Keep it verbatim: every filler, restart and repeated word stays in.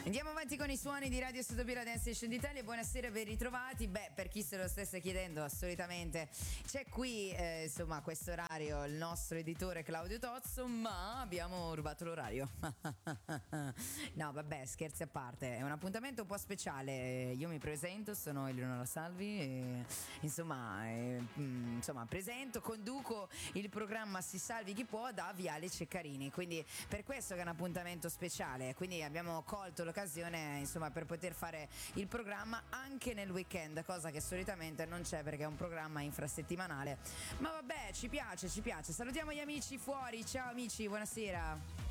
Andiamo avanti con i suoni di Radio Sudopira Dance Station d'Italia. Buonasera, ben ritrovati. Beh, per chi se lo stesse chiedendo, solitamente c'è qui eh, insomma a questo orario il nostro editore Claudio Tozzo, ma abbiamo rubato l'orario. No, vabbè, scherzi a parte, è un appuntamento un po' speciale. Io mi presento, sono Eleonora Salvi e, insomma, e, mh, insomma presento, conduco il programma Si Salvi Chi Può da Viale Ceccarini, quindi per questo che è un appuntamento speciale. Quindi abbiamo colto l'occasione, insomma, per poter fare il programma anche nel weekend, cosa che solitamente non c'è perché è un programma infrasettimanale. Ma vabbè, ci piace, ci piace. Salutiamo gli amici fuori. Ciao amici, buonasera.